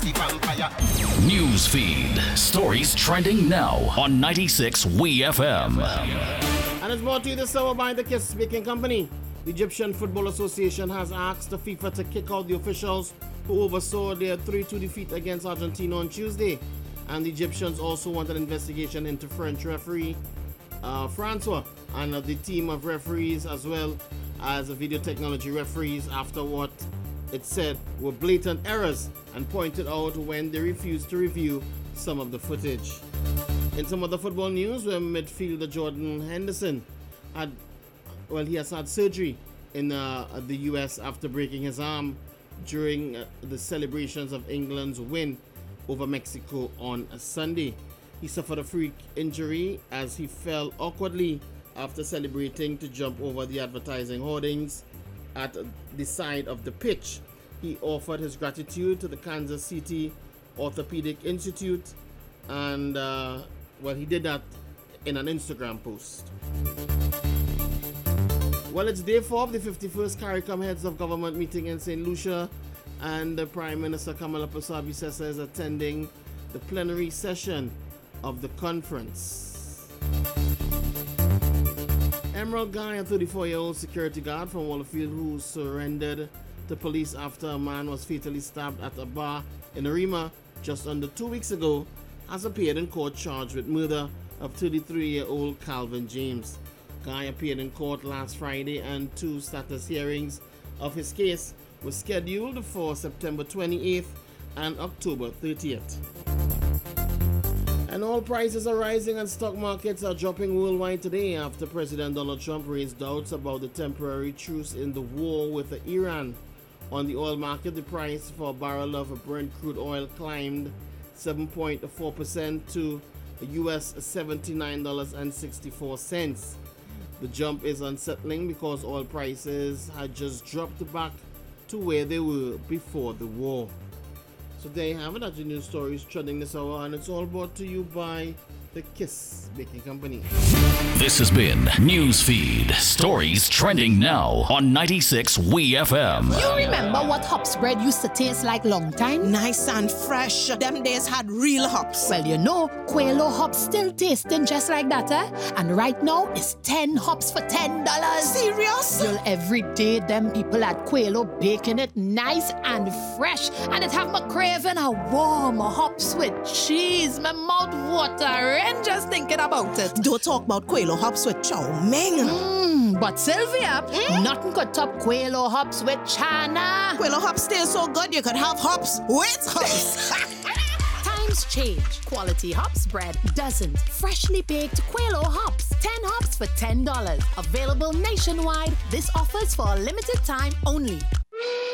the vampire. News feed. Stories trending now on 96 WeFM. And it's brought to you this hour by the Kiss Baking Company. The Egyptian Football Association has asked the FIFA to kick out the officials who oversaw their 3-2 defeat against Argentina on Tuesday. And the Egyptians also want an investigation into French referee Francois and the team of referees, as well as video technology referees, after what it said were blatant errors, and pointed out when they refused to review some of the footage. In some other football news, where midfielder Jordan Henderson has had surgery in the US after breaking his arm during the celebrations of England's win over Mexico on a Sunday. He suffered a freak injury as he fell awkwardly after celebrating to jump over the advertising hoardings at the side of the pitch. He offered his gratitude to the Kansas City Orthopedic Institute, and he did that in an Instagram post. Well, it's day 4 of the 51st CARICOM Heads of Government meeting in St. Lucia, and the Prime Minister Kamala Persaud-Bissessar is attending the plenary session of the conference. Emerald Guy, a 34-year-old security guard from Wallafield who surrendered to police after a man was fatally stabbed at a bar in Arima just under 2 weeks ago, has appeared in court charged with murder of 33-year-old Calvin James. Guy appeared in court last Friday, and 2 status hearings of his case were scheduled for September 28th and October 30th. And oil prices are rising and stock markets are dropping worldwide today after President Donald Trump raised doubts about the temporary truce in the war with Iran. On the oil market, the price for a barrel of Brent crude oil climbed 7.4% to US $79.64. The jump is unsettling because oil prices had just dropped back to where they were before the war. So there you have it. That's the news stories trending this hour, and it's all brought to you by the Kiss Baking Company. This has been Newsfeed. Stories trending now on 96 WeFM. You remember what hops bread used to taste like long time? Nice and fresh. Them days had real hops. Well, you know, Quailo hops still tasting just like that, eh? And right now, it's 10 hops for $10. Serious? Well, every day, them people at Quailo baking it nice and fresh. And it have me craving a warm hops with cheese. My mouth watering just thinking about it. Don't talk about Quailo hops with chow mein. But Sylvia, nothing could top Quailo hops with Chana. Quailo hops taste so good you could have hops with hops. Times change. Quality hops bread doesn't. Freshly baked Quailo hops. 10 hops for $10. Available nationwide. This offer's for a limited time only.